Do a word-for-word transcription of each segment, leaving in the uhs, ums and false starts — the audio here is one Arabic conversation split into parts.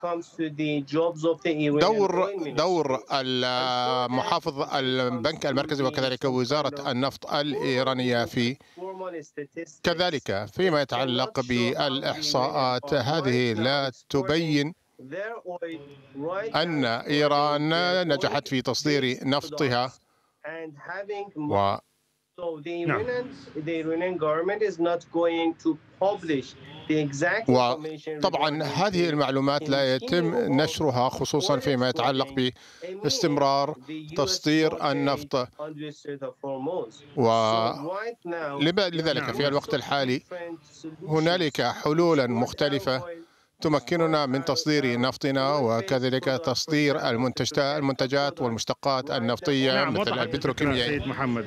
دور دور المحافظ البنك المركزي وكذلك وزارة النفط الإيرانية في كذلك فيما يتعلق بالإحصاءات، هذه لا تبين أن إيران نجحت في تصدير نفطها. و نعم. وطبعا هذه المعلومات لا يتم نشرها، خصوصا فيما يتعلق باستمرار تصدير النفط. ولذلك في الوقت الحالي هنالك حلول مختلفة تمكننا من تصدير نفطنا وكذلك تصدير المنتجات والمشتقات النفطية نعم. مثل البتروكيميائية. سيد محمد.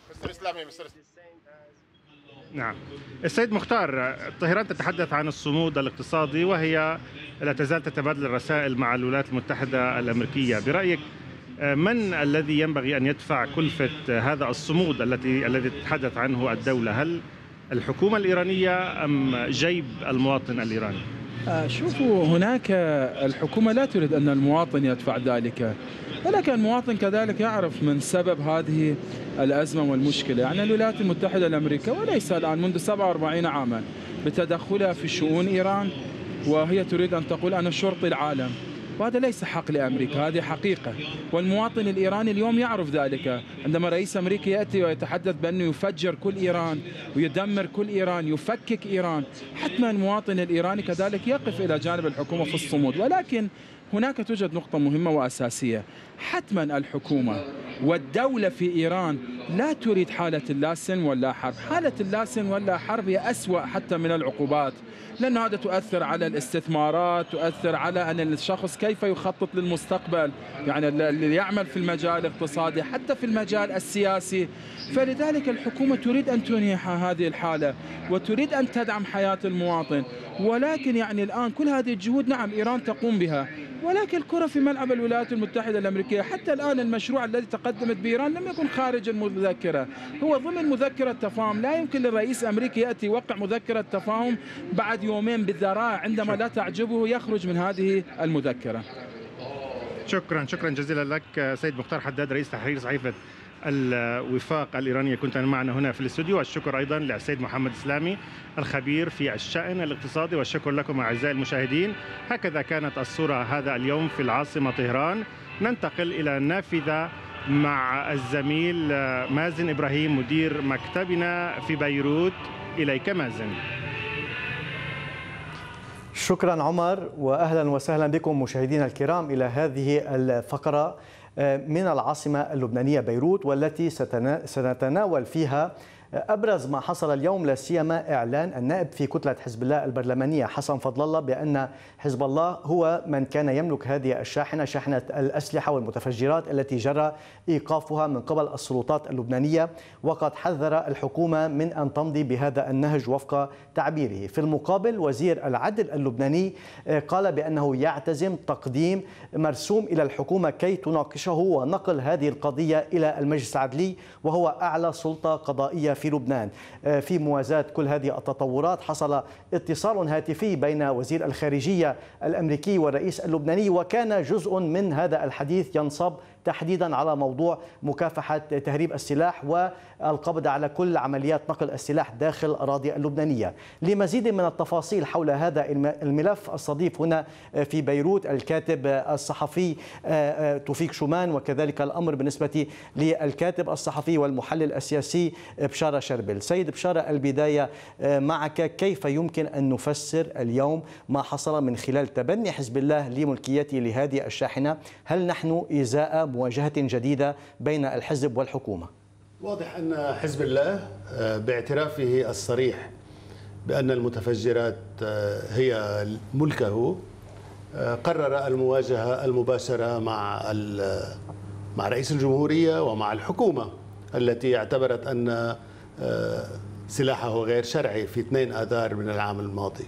نعم. السيد مختار، طهران تتحدث عن الصمود الاقتصادي وهي لا تزال تتبادل الرسائل مع الولايات المتحدة الأمريكية. برأيك من الذي ينبغي أن يدفع كلفة هذا الصمود التي الذي تتحدث عنه الدولة؟ هل الحكومة الإيرانية أم جيب المواطن الإيراني؟ شوفوا، هناك الحكومة لا تريد أن المواطن يدفع ذلك، ولكن المواطن كذلك يعرف من سبب هذه الأزمة والمشكلة. يعني الولايات المتحدة الأمريكية وليس الآن، منذ سبعة وأربعين عاما بتدخلها في شؤون إيران، وهي تريد أن تقول أنا شرطي العالم، وهذا ليس حق لأمريكا، هذه حقيقة. والمواطن الإيراني اليوم يعرف ذلك. عندما رئيس أمريكا يأتي ويتحدث بأنه يفجر كل إيران ويدمر كل إيران، يفكك إيران، حتما المواطن الإيراني كذلك يقف إلى جانب الحكومة في الصمود. ولكن هناك توجد نقطة مهمة وأساسية، حتما الحكومة والدولة في إيران لا تريد حالة اللاسن ولا حرب. حالة اللاسن ولا حرب هي أسوأ حتى من العقوبات، لأن هذا تؤثر على الاستثمارات، تؤثر على أن الشخص كيف يخطط للمستقبل، يعني اللي يعمل في المجال الاقتصادي حتى في المجال السياسي. فلذلك الحكومة تريد أن تنيح هذه الحالة وتريد أن تدعم حياة المواطن. ولكن يعني الآن كل هذه الجهود نعم إيران تقوم بها، ولكن الكرة في ملعب الولايات المتحدة الأمريكية. حتى الآن المشروع الذي تقدمت بإيران لم يكن خارج المذكرة، هو ضمن مذكرة تفاهم. لا يمكن للرئيس الأمريكي يأتي يوقع مذكرة تفاهم بعد يومين بالذراع عندما لا تعجبه يخرج من هذه المذكرة. شكرا شكرا جزيلا لك سيد مختار حداد، رئيس تحرير صحيفة الوفاق الإيرانية، كنت معنا هنا في الاستوديو. والشكر أيضا للسيد محمد إسلامي الخبير في الشأن الاقتصادي، والشكر لكم أعزائي المشاهدين. هكذا كانت الصورة هذا اليوم في العاصمة طهران. ننتقل إلى النافذة مع الزميل مازن إبراهيم مدير مكتبنا في بيروت. إليك مازن. شكرا عمر، وأهلا وسهلا بكم مشاهدينا الكرام إلى هذه الفقرة من العاصمة اللبنانية بيروت، والتي سنتناول فيها أبرز ما حصل اليوم، لا سيما إعلان النائب في كتلة حزب الله البرلمانية حسن فضل الله بأن حزب الله هو من كان يملك هذه الشاحنة، شاحنة الأسلحة والمتفجرات التي جرى إيقافها من قبل السلطات اللبنانية، وقد حذر الحكومة من أن تمضي بهذا النهج وفق تعبيره. في المقابل وزير العدل اللبناني قال بأنه يعتزم تقديم مرسوم إلى الحكومة كي تناقشه ونقل هذه القضية إلى المجلس العدلي، وهو أعلى سلطة قضائية في لبنان. في موازاة كل هذه التطورات حصل اتصال هاتفي بين وزير الخارجية الأمريكي والرئيس اللبناني، وكان جزء من هذا الحديث ينصب تحديدا على موضوع مكافحة تهريب السلاح والقبض على كل عمليات نقل السلاح داخل الأراضي اللبنانية. لمزيد من التفاصيل حول هذا الملف استضيف هنا في بيروت الكاتب الصحفي توفيق شومان، وكذلك الأمر بالنسبة للكاتب الصحفي والمحلل السياسي بشارة شربل. سيد بشارة، البداية معك، كيف يمكن أن نفسر اليوم ما حصل من خلال تبني حزب الله لملكيته لهذه الشاحنة؟ هل نحن إزاء مواجهة جديدة بين الحزب والحكومة؟ واضح أن حزب الله باعترافه الصريح بأن المتفجرات هي ملكه قرر المواجهة المباشرة مع مع رئيس الجمهورية ومع الحكومة التي اعتبرت أن سلاحه غير شرعي في اثنين آذار من العام الماضي.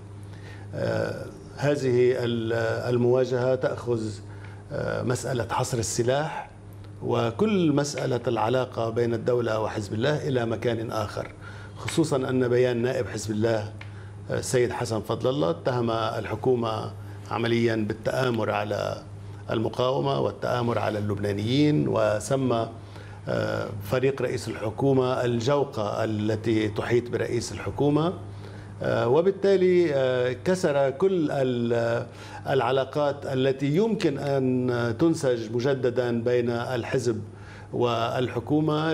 هذه المواجهة تأخذ مسألة حصر السلاح وكل مسألة العلاقة بين الدولة وحزب الله إلى مكان آخر، خصوصا أن بيان نائب حزب الله السيد حسن فضل الله اتهم الحكومة عمليا بالتآمر على المقاومة والتآمر على اللبنانيين، وسمى فريق رئيس الحكومة الجوقة التي تحيط برئيس الحكومة، وبالتالي كسر كل العلاقات التي يمكن أن تنسج مجددا بين الحزب والحكومة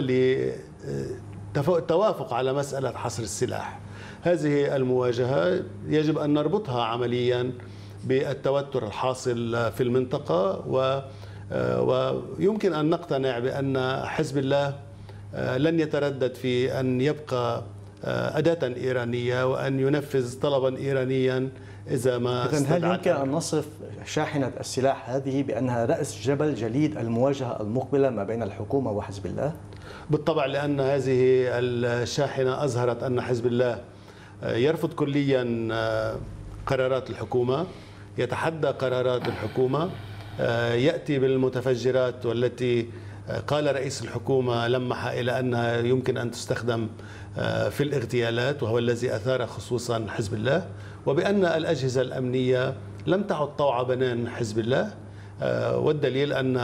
للتوافق على مسألة حصر السلاح. هذه المواجهة يجب أن نربطها عمليا بالتوتر الحاصل في المنطقة، ويمكن أن نقتنع بأن حزب الله لن يتردد في أن يبقى أداة إيرانية وأن ينفذ طلبا إيرانيا إذا ما استدعت. هل يمكن أن نصف شاحنة السلاح هذه بأنها رأس جبل جليد المواجهة المقبلة ما بين الحكومة وحزب الله؟ بالطبع، لأن هذه الشاحنة أظهرت أن حزب الله يرفض كليا قرارات الحكومة، يتحدى قرارات الحكومة، يأتي بالمتفجرات والتي قال رئيس الحكومة لمح إلى أنها يمكن أن تستخدم في الاغتيالات، وهو الذي أثار خصوصا حزب الله، وبأن الأجهزة الأمنية لم تعد طوع بنان حزب الله، والدليل أن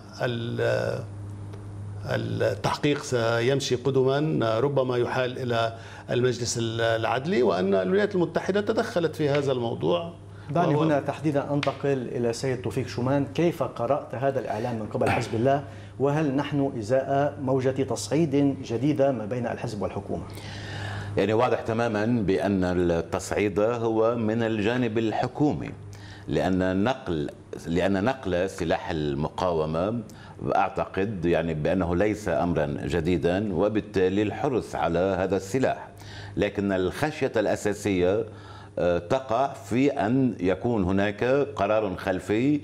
التحقيق سيمشي قدما، ربما يحال إلى المجلس العدلي، وأن الولايات المتحدة تدخلت في هذا الموضوع. دعني هنا تحديدا أنتقل إلى سيد توفيق شومان. كيف قرأت هذا الإعلان من قبل حزب الله، وهل نحن إزاء موجة تصعيد جديدة ما بين الحزب والحكومة؟ يعني واضح تماما بأن التصعيد هو من الجانب الحكومي، لأن نقل لأن نقل سلاح المقاومة أعتقد يعني بأنه ليس أمرا جديدا، وبالتالي الحرص على هذا السلاح، لكن الخشية الأساسية تقع في أن يكون هناك قرار خلفي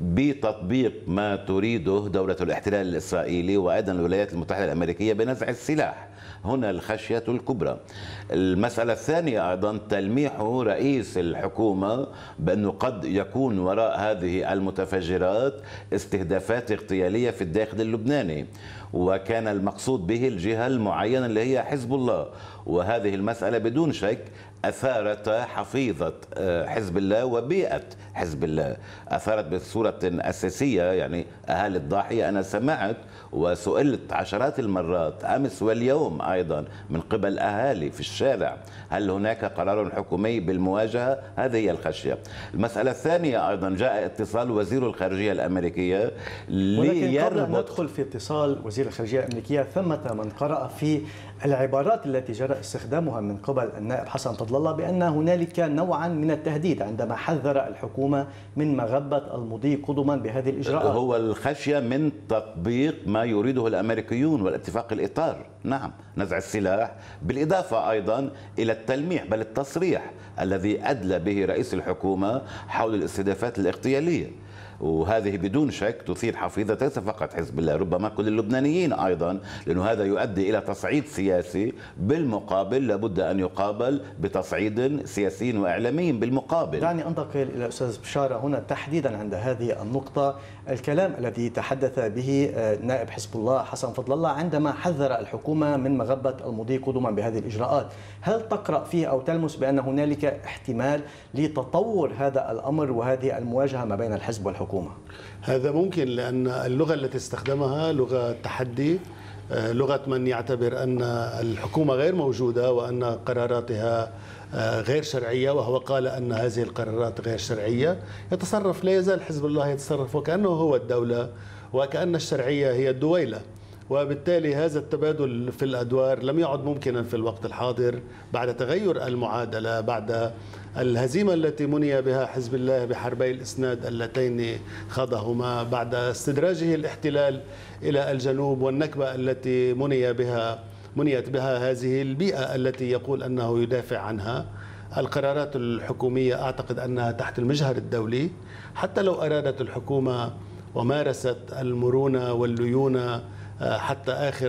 بتطبيق ما تريده دولة الاحتلال الإسرائيلي وأيضا الولايات المتحدة الأمريكية بنزع السلاح. هنا الخشية الكبرى. المسألة الثانية أيضا تلميح رئيس الحكومة بأنه قد يكون وراء هذه المتفجرات استهدافات اغتيالية في الداخل اللبناني، وكان المقصود به الجهة المعينة اللي هي حزب الله، وهذه المسألة بدون شك أثارت حفيظة حزب الله وبيئة حزب الله، أثارت بصورة أساسية يعني أهالي الضاحية. أنا سمعت وسئلت عشرات المرات أمس واليوم أيضا من قبل أهالي في الشارع، هل هناك قرار حكومي بالمواجهة؟ هذه هي الخشية. المسألة الثانية أيضا جاء اتصال وزير الخارجية الأمريكية ولكن قبل أن ندخل في اتصال وزير الخارجية الأمريكية، ثمة من قرأ في العبارات التي جرى استخدامها من قبل النائب حسن فضل الله بأن هنالك نوعا من التهديد عندما حذر الحكومة من مغبة المضي قدما بهذه الإجراءات. هو الخشية من تطبيق ما يريده الأمريكيون والاتفاق الإطار، نعم، نزع السلاح، بالإضافة أيضا إلى التلميح بل التصريح الذي أدلى به رئيس الحكومة حول الاستهدافات الاغتيالية، وهذه بدون شك تثير حفيظة ليس فقط حزب الله، ربما كل اللبنانيين أيضا، لأنه هذا يؤدي إلى تصعيد سياسي، بالمقابل لابد أن يقابل بتصعيد سياسي وإعلامي بالمقابل. دعني أنتقل إلى أستاذ بشارة هنا تحديدا عند هذه النقطة. الكلام الذي تحدث به نائب حزب الله حسن فضل الله عندما حذر الحكومة من مغبة المضي قدما بهذه الإجراءات، هل تقرأ فيه أو تلمس بأن هنالك احتمال لتطور هذا الأمر وهذه المواجهة ما بين الحزب والحكومة؟ هذا ممكن، لأن اللغة التي استخدمها لغة تحدي، لغة من يعتبر أن الحكومة غير موجودة وأن قراراتها غير شرعية، وهو قال أن هذه القرارات غير شرعية. يتصرف، لا يزال حزب الله يتصرف وكأنه هو الدولة وكأن الشرعية هي الدويلة، وبالتالي هذا التبادل في الأدوار لم يعد ممكنا في الوقت الحاضر بعد تغير المعادلة، بعد الهزيمة التي مني بها حزب الله بحربي الإسناد اللتين خاضهما، بعد استدراجه الاحتلال إلى الجنوب والنكبة التي مني بها منيت بها هذه البيئة التي يقول أنه يدافع عنها. القرارات الحكومية أعتقد أنها تحت المجهر الدولي، حتى لو أرادت الحكومة ومارست المرونة والليونة حتى آخر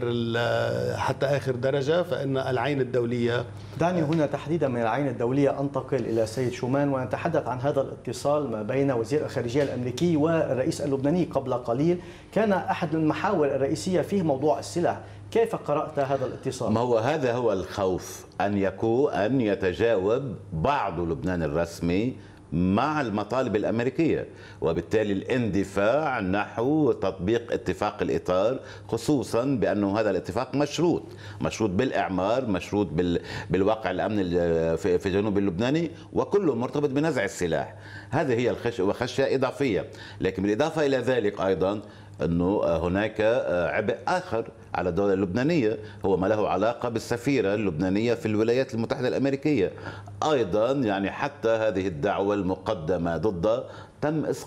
حتى آخر درجة، فإن العين الدولية. دعني هنا تحديدا من العين الدولية أنتقل إلى سيد شومان ونتحدث عن هذا الاتصال ما بين وزير الخارجية الأمريكي والرئيس اللبناني قبل قليل. كان أحد المحاور الرئيسية فيه موضوع السلاح. كيف قرأت هذا الاتصال؟ ما هو هذا هو الخوف، أن يكون أن يتجاوب بعض لبنان الرسمي مع المطالب الأمريكية، وبالتالي الاندفاع نحو تطبيق اتفاق الإطار، خصوصا بأنه هذا الاتفاق مشروط مشروط بالإعمار، مشروط بالواقع الأمني في الجنوب اللبناني، وكله مرتبط بنزع السلاح. هذه هي الخشية وخشية إضافية. لكن بالإضافة إلى ذلك أيضا أنه هناك عبء آخر على الدولة اللبنانية، هو ما له علاقة بالسفيرة اللبنانية في الولايات المتحدة الأمريكية. أيضا يعني حتى هذه الدعوة المقدمة ضده تم